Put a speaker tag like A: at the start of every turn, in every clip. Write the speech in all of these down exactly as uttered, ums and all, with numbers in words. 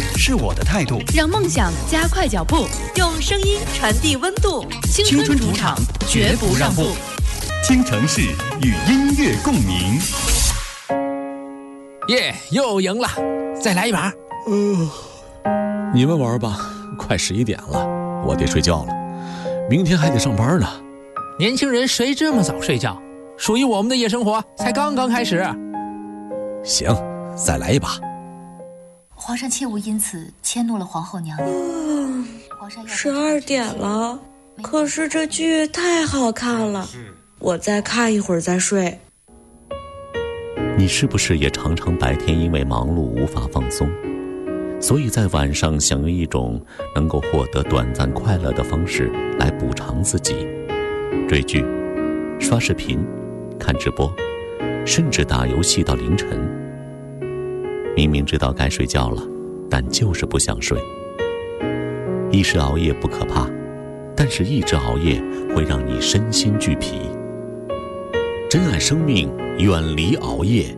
A: 是我的态度，
B: 让梦想加快脚步，
C: 用声音传递温度。
B: 青春主场，绝不让步。
A: 京城市与音乐共鸣。
D: 耶，又赢了，再来一把。
E: 呃，你们玩吧，快十一点了，我得睡觉了，明天还得上班呢。
D: 年轻人谁这么早睡觉？属于我们的夜生活才刚刚开始。
E: 行，再来一把。
F: 皇上切勿因此迁怒了皇后娘娘。
G: 嗯，十二点了，可是这剧太好看了，我再看一会儿再睡。
H: 你是不是也常常白天因为忙碌无法放松，所以在晚上想用一种能够获得短暂快乐的方式来补偿自己？追剧、刷视频、看直播，甚至打游戏到凌晨。明明知道该睡觉了，但就是不想睡。一时熬夜不可怕，但是一直熬夜会让你身心俱疲。珍爱生命，远离熬夜。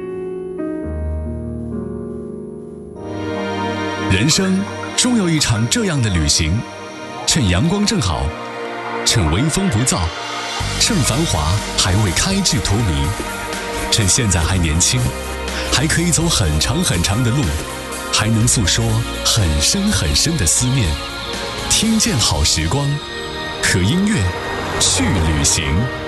I: 人生终有一场这样的旅行，趁阳光正好，趁微风不燥，趁繁华还未开至荼蘼，趁现在还年轻，还可以走很长很长的路，还能诉说很深很深的思念。听见好时光，和音乐去旅行。